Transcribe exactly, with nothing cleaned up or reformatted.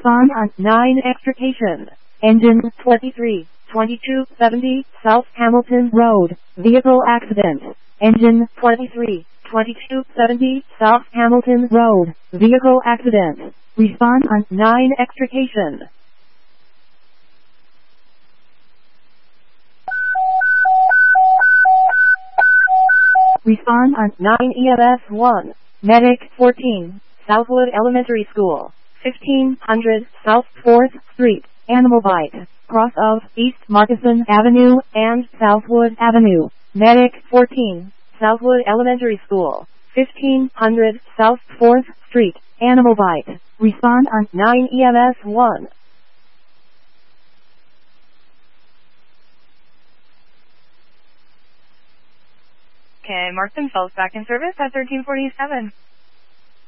Respond on nine extrication. Engine twenty-three, twenty-two seventy South Hamilton Road. Vehicle accident. Engine twenty-three, twenty-two seventy South Hamilton Road. Vehicle accident. Respond on nine extrication. Respond on nine E M S one. Medic fourteen, Southwood Elementary School, fifteen hundred South fourth Street, Animal Bite, cross of East Markeson Avenue and Southwood Avenue. Medic fourteen, Southwood Elementary School, fifteen hundred South fourth Street, Animal Bite. Respond on nine E M S one. Okay, mark themselves back in service at thirteen forty-seven.